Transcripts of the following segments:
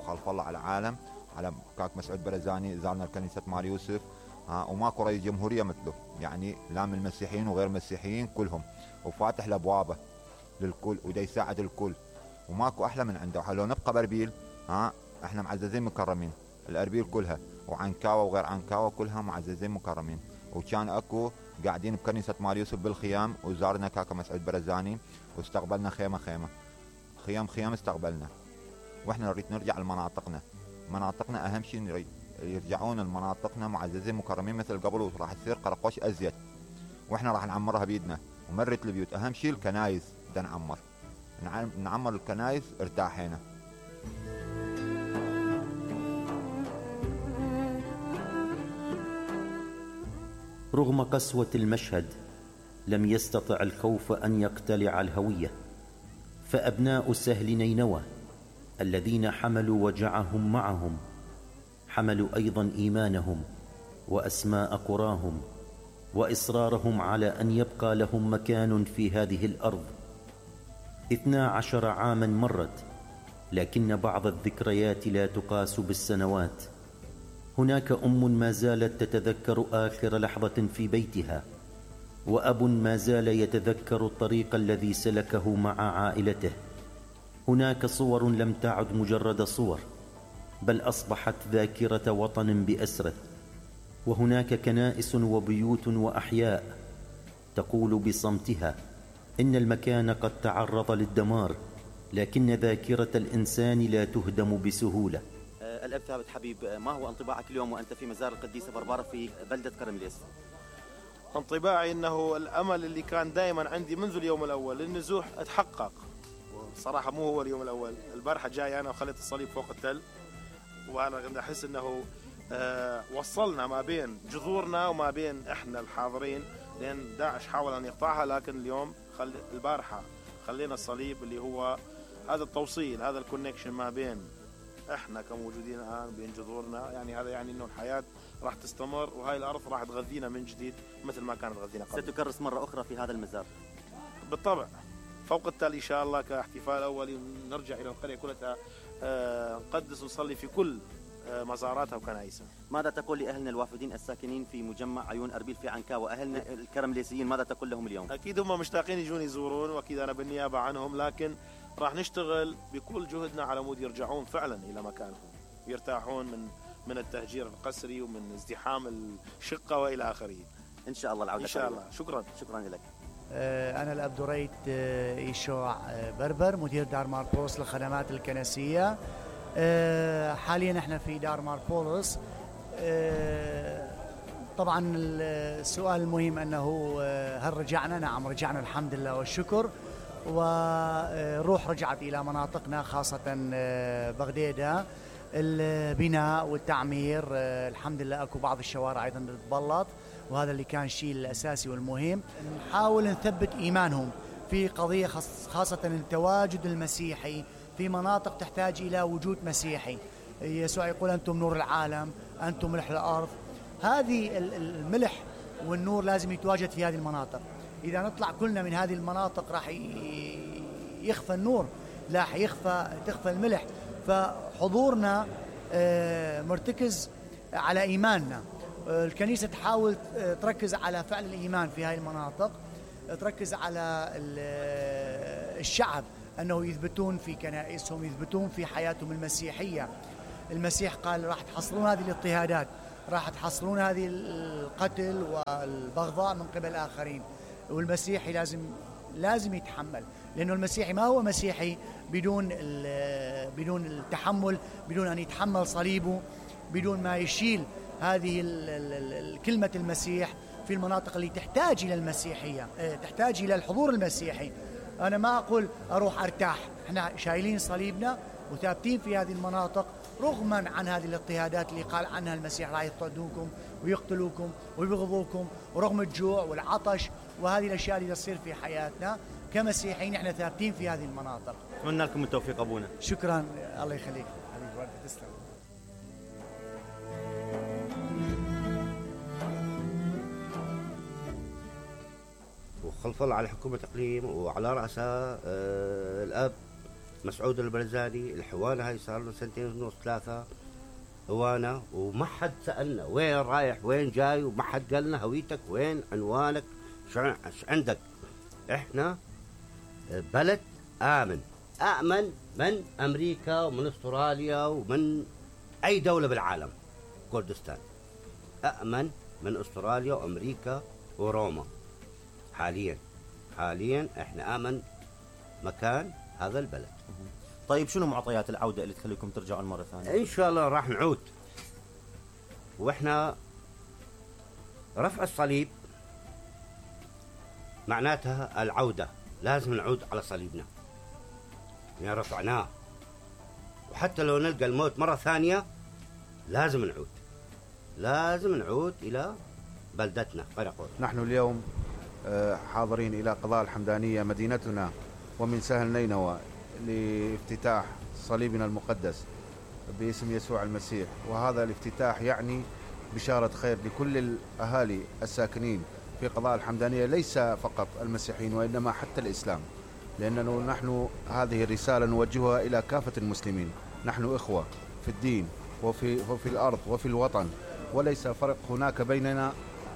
وخلف الله على العالم، على كاك مسعود برزاني زارنا كنيسة مار يوسف، وماكو رئيس جمهورية مثله، يعني لا من المسيحيين وغير المسيحيين كلهم، وفاتح الابوابه للكل ودا يساعد الكل، وماكو احلى من عنده. لو نبقى باربيل احنا معززين مكرمين، الاربيل كلها وعنكاوه وغير عنكاوه كلها معززين مكرمين. وكان اكو قاعدين بكنيسه مار يوسف بالخيام، وزارنا كاكا مسعود برزاني واستقبلنا خيمه خيام استقبلنا. واحنا نريد نرجع لمناطقنا، مناطقنا اهم شيء يرجعون لمناطقنا معززين مكرمين مثل قبل، وراح تصير قرقوش ازيد، واحنا راح نعمرها بيدنا ومرت البيوت. اهم شيء الكنايس بدنا نعمر الكنايس ارتاحينا. رغم قسوة المشهد لم يستطع الخوف أن يقتلع الهوية، فأبناء سهل نينوى الذين حملوا وجعهم معهم حملوا أيضا إيمانهم وأسماء قراهم وإصرارهم على أن يبقى لهم مكان في هذه الأرض. 12 عاما مرت، لكن بعض الذكريات لا تقاس بالسنوات. هناك أم ما زالت تتذكر آخر لحظة في بيتها، وأب ما زال يتذكر الطريق الذي سلكه مع عائلته. هناك صور لم تعد مجرد صور، بل أصبحت ذاكرة وطن بأسره. وهناك كنائس وبيوت وأحياء تقول بصمتها إن المكان قد تعرض للدمار، لكن ذاكرة الإنسان لا تهدم بسهولة. الأب ثابت حبيب، ما هو انطباعك اليوم وأنت في مزار القديسة بربارة في بلدة كرمليس؟ انطباعي أنه الأمل اللي كان دائما عندي منذ اليوم الأول للنزوح اتحقق. صراحة مو هو اليوم الأول، البارحة جاي أنا وخليت الصليب فوق التل، وأنا أحس أنه وصلنا ما بين جذورنا وما بين إحنا الحاضرين، لأن داعش حاول أن يقطعها، لكن اليوم البارحة خلينا الصليب اللي هو هذا التوصيل، هذا الكونكشن ما بين إحنا كموجودين الآن بين جذورنا. يعني هذا يعني أنه الحياة راح تستمر، وهاي الأرض راح تغذينا من جديد مثل ما كانت تغذينا قبل. ستكرس مرة أخرى في هذا المزار بالطبع فوق التل إن شاء الله كاحتفال أولي، نرجع إلى القرية كلها نقدس ونصلي في كل مزاراتها وكنائسها. ماذا تقول لأهلنا الوافدين الساكنين في مجمع عيون أربيل في عنكاوة، أهلنا الكرمليسيين، ماذا تقول لهم اليوم؟ أكيد هم مشتاقين يجون يزورون، وأكيد أنا بالنيابة عنهم، لكن راح نشتغل بكل جهدنا على مود يرجعون فعلا إلى مكانهم، يرتاحون من التهجير القسري ومن ازدحام الشقة وإلى آخره. إن شاء الله العودة إن شاء الله. شكرا لك. أنا الأب دريت إيشوع بربر، مدير دار ماربولس للخدمات الكنسية. حاليا احنا في دار ماربولس. طبعا السؤال المهم أنه هل رجعنا؟ نعم رجعنا الحمد لله والشكر، وروح رجعت إلى مناطقنا خاصة بغديدة. البناء والتعمير الحمد لله، أكو بعض الشوارع أيضا تتبلط، وهذا اللي كان الشيء الأساسي والمهم. نحاول نثبت إيمانهم في قضية خاصة التواجد المسيحي في مناطق تحتاج إلى وجود مسيحي. يسوع يقول أنتم نور العالم، أنتم ملح الأرض. هذه الملح والنور لازم يتواجد في هذه المناطق. إذا نطلع كلنا من هذه المناطق راح يخفى النور، لا تخفى الملح. فحضورنا مرتكز على إيماننا. الكنيسة تحاول تركز على فعل الإيمان في هذه المناطق، تركز على الشعب أنه يثبتون في كنائسهم، يثبتون في حياتهم المسيحية. المسيح قال راح تحصلون هذه الاضطهادات، راح تحصلون هذه القتل والبغضاء من قبل الآخرين، والمسيحي لازم يتحمل، لأنه المسيحي ما هو مسيحي بدون التحمل، بدون أن يتحمل صليبه، بدون ما يشيل هذه كلمة المسيح في المناطق اللي تحتاج إلى المسيحية، تحتاج إلى الحضور المسيحي. أنا ما أقول أروح أرتاح، احنا شايلين صليبنا وثابتين في هذه المناطق رغما عن هذه الاضطهادات اللي قال عنها المسيح راح يضطهدوكم ويقتلوكم ويبغضوكم، ورغم الجوع والعطش وهذه الأشياء اللي تصير في حياتنا كمسيحيين احنا ثابتين في هذه المناطق. أتمنى لكم التوفيق أبونا. شكرا، الله يخليك حبيبي، وأنت تسلم. وخلف الله على حكومة إقليم وعلى رأسها الأب مسعود البرزاني الحوانة هاي صار له 2.5 3 هوانا، وما حد سألنا وين رايح وين جاي، وما حد قال لنا هويتك وين، عنوانك، شو عندك. احنا بلد آمن من أمريكا ومن أستراليا ومن أي دولة بالعالم. كردستان أأمن من أستراليا وأمريكا وروما. حاليا احنا آمن مكان هذا البلد. طيب شنو معطيات العودة اللي تخليكم ترجعون مرة ثانية؟ إن شاء الله راح نعود، وإحنا رفع الصليب معناتها العودة، لازم نعود على صليبنا يعني رفعناه، وحتى لو نلقى الموت مرة ثانية لازم نعود إلى بلدتنا قرقور. نحن اليوم حاضرين إلى قضاء الحمدانية مدينتنا ومن سهل نينوى لافتتاح صليبنا المقدس باسم يسوع المسيح، وهذا الافتتاح يعني بشارة خير لكل الأهالي الساكنين في قضاء الحمدانية، ليس فقط المسيحيين وإنما حتى الإسلام، لأنه نحن هذه الرسالة نوجهها إلى كافة المسلمين. نحن إخوة في الدين وفي الأرض وفي الوطن، وليس فرق هناك بيننا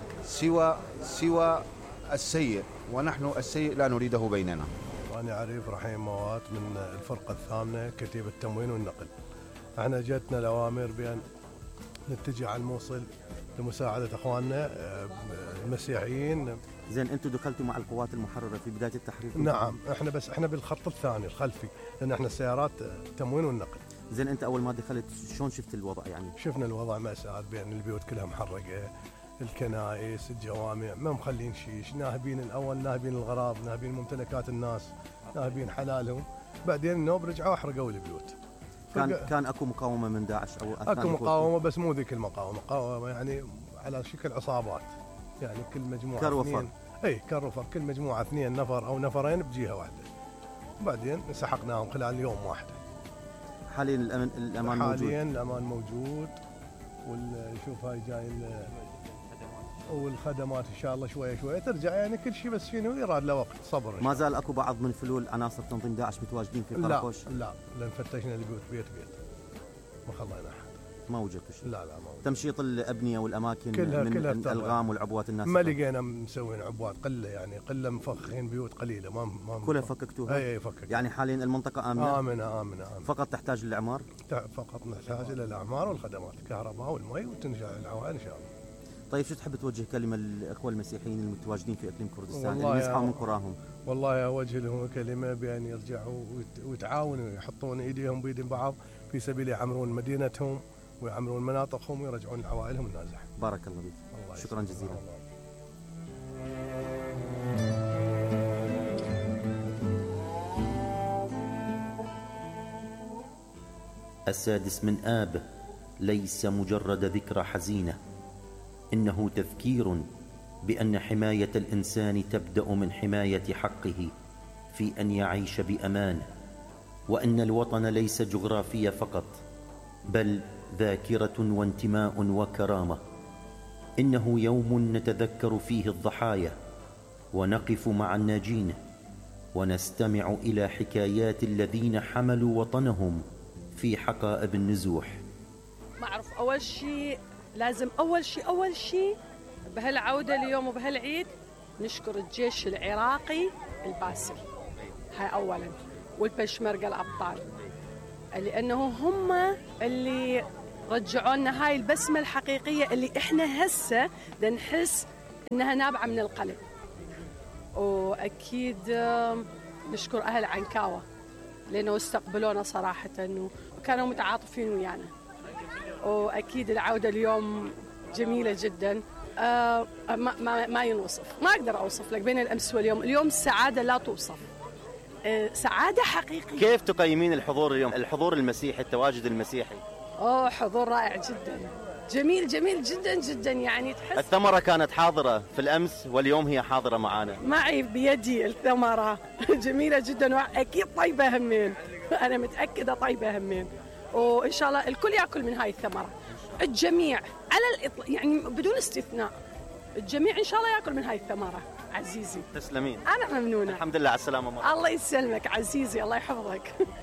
سوى السيء، ونحن السيء لا نريده بيننا. وأنا عريف رحيم موات من الفرقة الثامنة كتيبة التموين والنقل. احنا جتنا الأوامر بأن نتجه على الموصل لمساعدة أخواننا المسيحيين. زين أنتم دخلتوا مع القوات المحررة في بداية التحرير؟ نعم، احنا بالخط الثاني الخلفي، لأن احنا سيارات التموين والنقل. زين أنت أول ما دخلت شلون شفت الوضع يعني؟ شفنا الوضع مأساة، بأن البيوت كلها محرقة، الكنائس، الجوامع ما مخلين شيش، ناهبين الأول، ناهبين الغراض، ناهبين ممتلكات الناس، ناهبين حلالهم. بعدين النوب رجعوا أحرقوا البيوت. كان اكو مقاومة من داعش او اكو مقاومة، بس مو ذيك مقاومة يعني على شكل عصابات، يعني كل مجموعة كروفر. كروفر، كل مجموعة 2 نفر او نفرين بجهة واحدة، وبعدين سحقناهم خلال يوم واحد. حاليا الامان موجود. حاليا الامان موجود، والشوف هاي جاي والخدمات ان شاء الله شويه ترجع، يعني كل شيء بس شنو يراد له وقت صبر. ما زال اكو بعض من فلول عناصر تنظيم داعش متواجدين في قرقوش؟ لا لان فتشنا البيوت بيت ما خلينا احد. ما وجدتوا شيء؟ لا ما وجد. تمشيط الابنيه والاماكن كلها من الالغام والعبوات الناس ما لقينا مسوين عبوات، قله يعني قله مفخخين بيوت قليله ما كلها فككتوها؟ اي فكك. يعني حاليا المنطقه امنه فقط تحتاج للاعمار؟ فقط نحتاج الى الاعمار والخدمات، الكهرباء والمي، وتنشا العوائل ان شاء الله. طيب شو تحب توجه كلمة للأخوة المسيحيين المتواجدين في إقليم كردستان اللي يسعوا من قراهم؟ والله أوجه لهم كلمة بأن يرجعوا ويتعاونوا، يحطون إيديهم بيد بعض في سبيل يعمرون مدينتهم ويعمرون مناطقهم ويرجعون لعوائلهم النازحة. بارك الله بك. شكرا جزيلا. السادس من آب ليس مجرد ذكرى حزينة، إنه تذكير بأن حماية الإنسان تبدأ من حماية حقه في أن يعيش بأمان، وأن الوطن ليس جغرافيا فقط بل ذاكرة وانتماء وكرامة. إنه يوم نتذكر فيه الضحايا ونقف مع الناجين ونستمع إلى حكايات الذين حملوا وطنهم في حقائب النزوح. ما أعرف، أول شيء لازم أول شيء بهالعودة اليوم وبهالعيد نشكر الجيش العراقي الباسل، هاي أولا، والبشمركة الأبطال، لأنه هم اللي رجعوا لنا هاي البسمة الحقيقية اللي إحنا هسه نحس إنها نابعة من القلب. وأكيد نشكر أهل عنكاوة لأنه استقبلونا صراحة وكانوا متعاطفين ويانا. وأكيد العودة اليوم جميلة جدا، ما ينوصف، ما أقدر أوصف لك بين الأمس واليوم. اليوم السعادة لا توصف، سعادة حقيقية. كيف تقيمين الحضور اليوم، الحضور المسيحي، التواجد المسيحي؟ حضور رائع جدا، جميل جدا جدا، يعني تحس الثمرة كانت حاضرة في الأمس واليوم هي حاضرة معانا. معي بيدي الثمرة جميلة جدا، وأكيد طيبة همين، أنا متأكدة طيبة همين، وإن شاء الله الكل يأكل من هاي الثمرة، الجميع على الإطلاق، يعني بدون استثناء الجميع إن شاء الله يأكل من هاي الثمرة. عزيزي تسلمين. أنا ممنونة. الحمد لله على السلامة مرة. الله يسلمك عزيزي، الله يحفظك.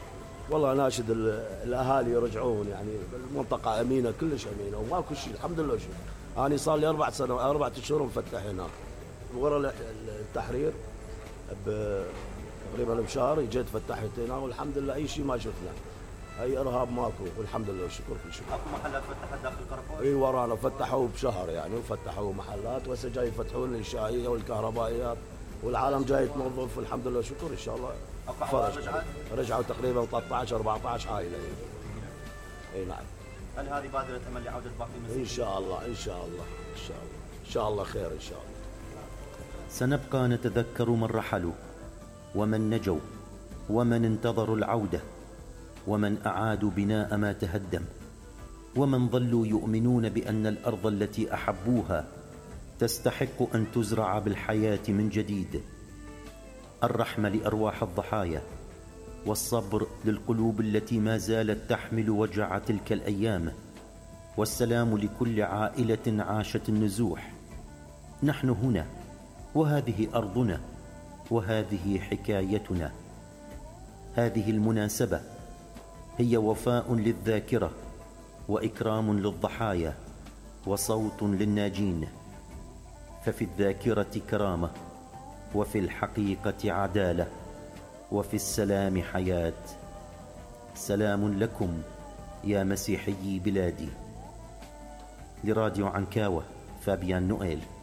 والله ناشد الاهالي يرجعون، يعني المنطقه امينه كلش امينه وماكو شيء الحمد لله. شيء انا صار لي 4 اشهر مفتح هناك ورا التحرير تقريبا بشهر جيت فتحت هنا والحمد لله اي شيء ما شفنا، اي ارهاب ماكو والحمد لله والشكر كل شيء. اكو محلات فتحت داخل كرفوش؟ اي ورانا فتحوا بشهر يعني وفتحوا محلات وهسه جاي يفتحون الشاهيه والكهربائيات والعالم جاي تنظف والحمد لله شكر ان شاء الله. رجعوا تقريبا 13 14 عائله. اي نعم. هل هذه بادره امل لعوده باقي المسيحيين؟ ان شاء الله ان شاء الله ان شاء الله ان شاء الله خير ان شاء الله. سنبقى نتذكر من رحلوا ومن نجوا ومن انتظروا العودة ومن أعادوا بناء ما تهدم ومن ظلوا يؤمنون بأن الأرض التي أحبوها تستحق أن تزرع بالحياة من جديد. الرحمة لأرواح الضحايا والصبر للقلوب التي ما زالت تحمل وجع تلك الأيام، والسلام لكل عائلة عاشت النزوح. نحن هنا وهذه أرضنا وهذه حكايتنا. هذه المناسبة هي وفاء للذاكرة وإكرام للضحايا وصوت للناجين، ففي الذاكرة كرامة وفي الحقيقة عدالة وفي السلام حياة. سلام لكم يا مسيحيي بلادي. لراديو عنكاوة، فابيان نوئيل.